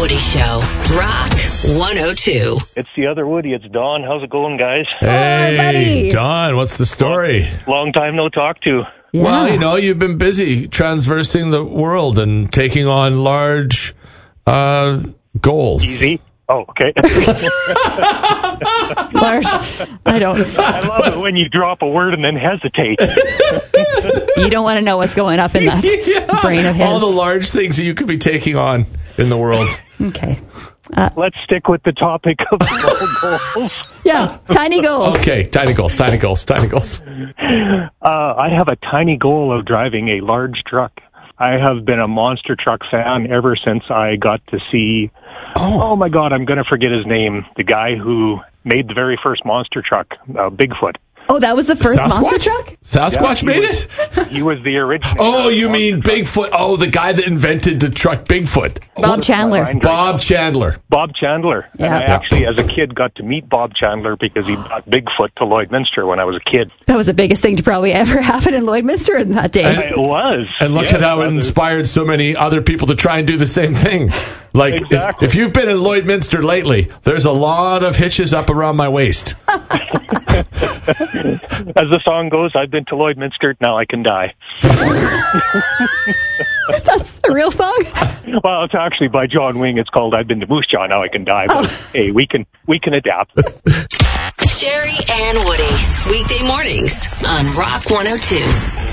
Woody Show. Rock 102. It's the other Woody. It's Don. How's it going, guys? Hey, buddy. Don, what's the story? Long time no talk to. Yeah. Well, you've been busy transversing the world and taking on large goals. Easy. Oh, okay. Large. I don't. I love it when you drop a word and then hesitate. You don't want to know what's going up in that brain of his. All the large things that you could be taking on in the world. Okay. Let's stick with the topic of small goals. Yeah, tiny goals. Okay, tiny goals. I have a tiny goal of driving a large truck. I have been a monster truck fan ever since I got to see, oh my God, I'm going to forget his name, the guy who made the very first monster truck, Bigfoot. Oh, that was the first monster truck? Sasquatch Yeah, made it? He was the original. Oh, you mean Bigfoot? Oh, the guy that invented the truck Bigfoot. Bob Chandler. Bob Chandler. Bob Chandler. Yeah. And I actually, as a kid, got to meet Bob Chandler because he brought Bigfoot to Lloydminster when I was a kid. That was the biggest thing to probably ever happen in Lloydminster in that day. It was. And look at how it inspired so many other people to try and do the same thing. Like, Exactly. if you've been in Lloydminster lately, there's a lot of hitches up around my waist. As the song goes, I've been to Lloydminster, now I can die. That's the real song? Well, it's actually by John Wing. It's called I've Been to Moose Jaw, Now I Can Die. But hey, we can adapt. Sherry and Woody. Weekday mornings on Rock 102.